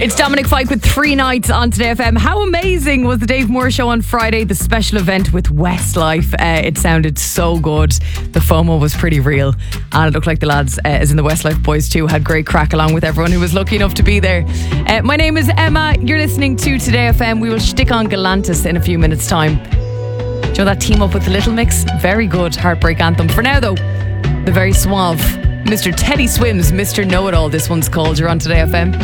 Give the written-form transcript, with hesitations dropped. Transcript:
It's Dominic Fike with 3 nights on Today FM. How amazing was the Dave Moore show on Friday, the special event with Westlife? It sounded so good. The FOMO was pretty real, and it looked like the lads, as in the Westlife boys too, had great crack along with everyone who was lucky enough to be there. My name is Emma. You're listening to Today FM. We will stick on Galantis in a few minutes' time. Do you know that team up with the Little Mix? Very good heartbreak anthem. For now though, the very suave Mr. Teddy Swims, Mr. Know-It-All, this one's called. You're on Today FM.